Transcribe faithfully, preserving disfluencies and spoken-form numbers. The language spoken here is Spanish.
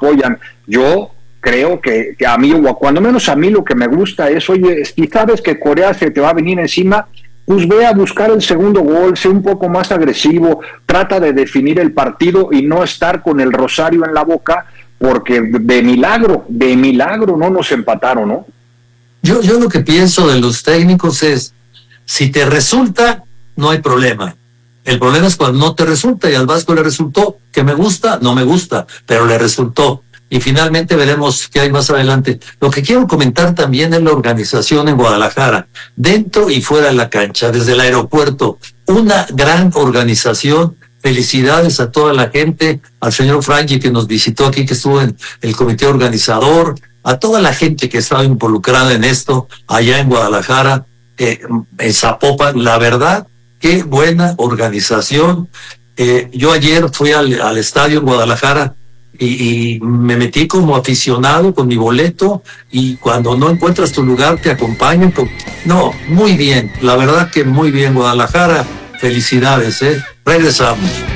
apoyan. Yo creo que, que a mí, o cuando menos a mí, lo que me gusta es, oye, si sabes que Corea se te va a venir encima, pues ve a buscar el segundo gol, sé un poco más agresivo, trata de definir el partido y no estar con el rosario en la boca, porque de milagro, de milagro no nos empataron, ¿no? Yo, yo lo que pienso de los técnicos es, si te resulta, no hay problema. El problema es cuando no te resulta, y al Vasco le resultó, que me gusta, no me gusta, pero le resultó. Y finalmente veremos qué hay más adelante. Lo que quiero comentar también es la organización en Guadalajara, dentro y fuera de la cancha, desde el aeropuerto. Una gran organización. Felicidades a toda la gente, al señor Franchi que nos visitó aquí, que estuvo en el comité organizador, a toda la gente que estaba involucrada en esto, allá en Guadalajara, eh, en Zapopan. La verdad, qué buena organización. Eh, yo ayer fui al, al estadio en Guadalajara y, y me metí como aficionado con mi boleto, y cuando no encuentras tu lugar te acompañan. Con... No, muy bien, la verdad que muy bien Guadalajara. Felicidades, ¿eh? Regresamos.